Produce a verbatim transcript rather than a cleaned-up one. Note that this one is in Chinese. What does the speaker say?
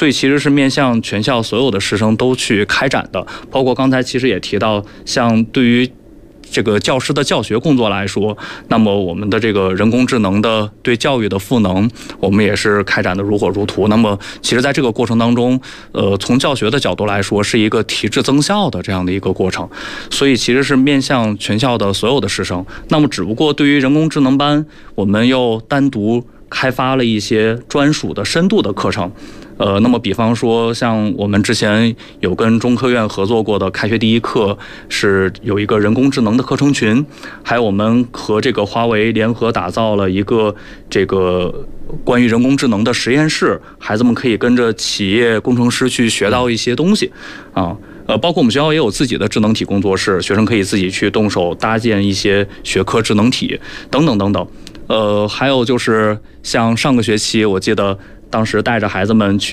所以其实是面向全校所有的师生都去开展的。包括刚才其实也提到，像对于这个教师的教学工作来说，那么我们的这个人工智能的对教育的赋能，我们也是开展的如火如荼。那么其实在这个过程当中，呃，从教学的角度来说，是一个提质增效的这样的一个过程。所以其实是面向全校的所有的师生。那么只不过对于人工智能班，我们又单独开发了一些专属的深度的课程。呃，那么比方说，像我们之前有跟中科院合作过的开学第一课，是有一个人工智能的课程群，还有我们和这个华为联合打造了一个这个关于人工智能的实验室，孩子们可以跟着企业工程师去学到一些东西啊。呃，包括我们学校也有自己的智能体工作室，学生可以自己去动手搭建一些学科智能体，等等等等。呃，还有就是像上个学期，我记得当时带着孩子们去